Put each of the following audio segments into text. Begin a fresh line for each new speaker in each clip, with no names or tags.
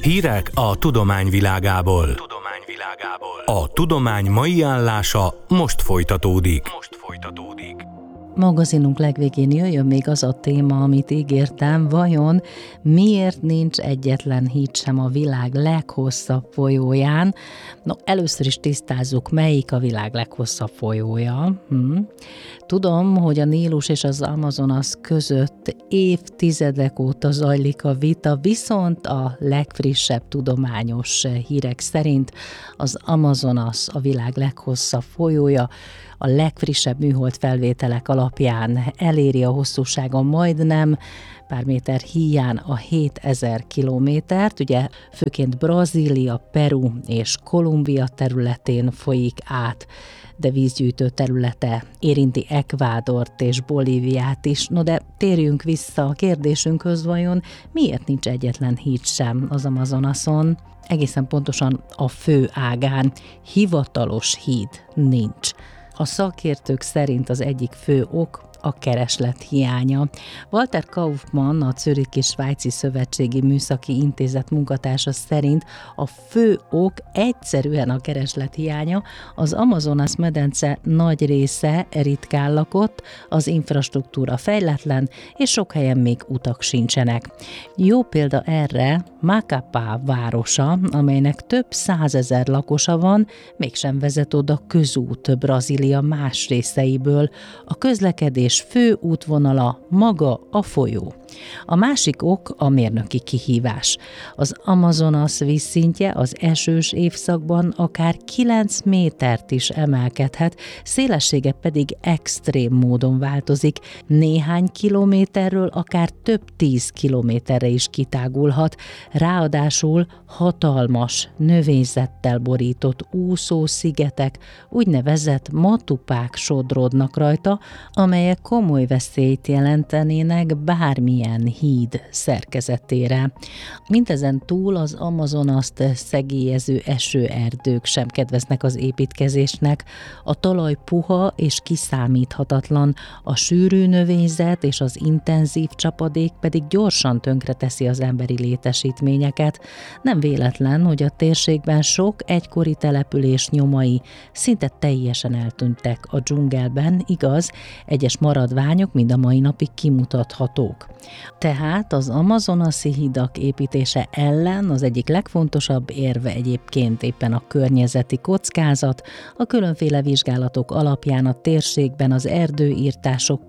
Hírek a tudomány világából. A tudomány mai állása most folytatódik.
Magazinunk legvégén jöjjön még az a téma, amit ígértem, vajon miért nincs egyetlen híd sem a világ leghosszabb folyóján? No, először is tisztázzuk, melyik a világ leghosszabb folyója. Tudom, hogy a Nílus és az Amazonas között évtizedek óta zajlik a vita, viszont a legfrissebb tudományos hírek szerint az Amazonas a világ leghosszabb folyója, a legfrissebb műhold felvételek alapján eléri a hosszúsága majdnem pár méter híján a 7000 kilométert, ugye főként Brazília, Peru és Kolumbia területén folyik át, de vízgyűjtő területe érinti Ekvádort és Bolíviát is. No de térjünk vissza a kérdésünkhöz, vajon miért nincs egyetlen híd sem az Amazonason? Egészen pontosan a fő ágán hivatalos híd nincs. A szakértők szerint az egyik fő ok a kereslet hiánya. Walter Kaufmann, a Zürichi Svájci Szövetségi Műszaki Intézet munkatársa szerint a fő ok egyszerűen a kereslet hiánya. Az Amazonas medence nagy része ritkán lakott, az infrastruktúra fejletlen, és sok helyen még utak sincsenek. Jó példa erre Macapá városa, amelynek több 100 000 lakosa van, mégsem vezet oda közút Brazília más részeiből. A közlekedés fő útvonala maga a folyó. A másik ok a mérnöki kihívás. Az Amazonas vízszintje az esős évszakban akár 9 métert is emelkedhet, szélessége pedig extrém módon változik, néhány kilométerről akár több 10 kilométerre is kitágulhat, ráadásul hatalmas, növényzettel borított úszószigetek, úgynevezett matupák sodródnak rajta, amelyek komoly veszélyt jelentenének bármilyen híd szerkezetére. Mindezen túl az Amazonast szegélyező esőerdők sem kedveznek az építkezésnek, a talaj puha és kiszámíthatatlan, a sűrű növényzet és az intenzív csapadék pedig gyorsan tönkreteszi az emberi létesítményeket. Nem véletlen, hogy a térségben sok egykori település nyomai szinte teljesen eltűntek a dzsungelben, igaz, egyes maradványok mind a mai napig kimutathatók. Tehát az amazonasi hidak építése ellen az egyik legfontosabb érve egyébként éppen a környezeti kockázat. A különféle vizsgálatok alapján a térségben az erdőirtások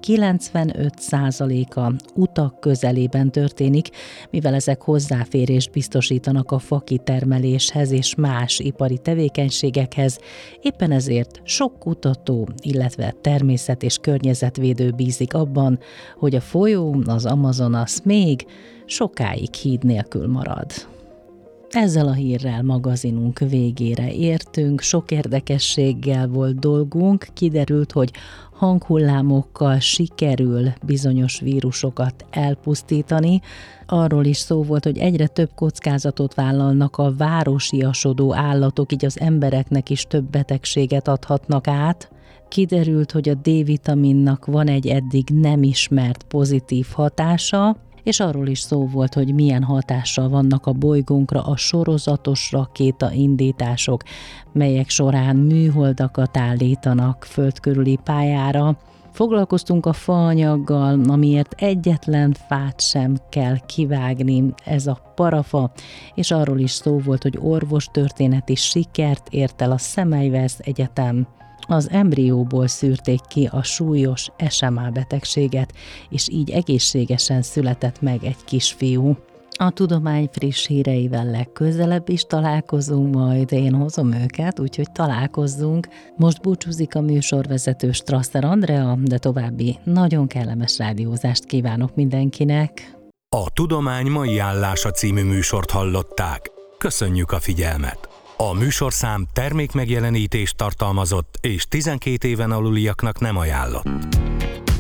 95%-a utak közelében történik, mivel ezek hozzáférést biztosítanak a fakitermeléshez és más ipari tevékenységekhez. Éppen ezért sok kutató, illetve természet- és környezetvédő bízik abban, hogy a folyó, az Amazonas még sokáig híd nélkül marad. Ezzel a hírrel magazinunk végére értünk, sok érdekességgel volt dolgunk, kiderült, hogy hanghullámokkal sikerül bizonyos vírusokat elpusztítani. Arról is szó volt, hogy egyre több kockázatot vállalnak a városiasodó állatok, így az embereknek is több betegséget adhatnak át. Kiderült, hogy a D-vitaminnak van egy eddig nem ismert pozitív hatása, és arról is szó volt, hogy milyen hatással vannak a bolygónkra a sorozatos rakétaindítások, melyek során műholdakat állítanak föld körüli pályára. Foglalkoztunk a faanyaggal, amiért egyetlen fát sem kell kivágni, ez a parafa, és arról is szó volt, hogy orvostörténeti sikert ért el a Semmelweis Egyetem. Az embrióból szűrték ki a súlyos SMA betegséget, és így egészségesen született meg egy kisfiú. A tudomány friss híreivel legközelebb is találkozunk, majd én hozom őket, úgyhogy találkozzunk. Most búcsúzik a műsorvezető Strasser Andrea, de további nagyon kellemes rádiózást kívánok mindenkinek.
A Tudomány mai állása című műsort hallották. Köszönjük a figyelmet! A műsorszám termékmegjelenítést tartalmazott és 12 éven aluliaknak nem ajánlott.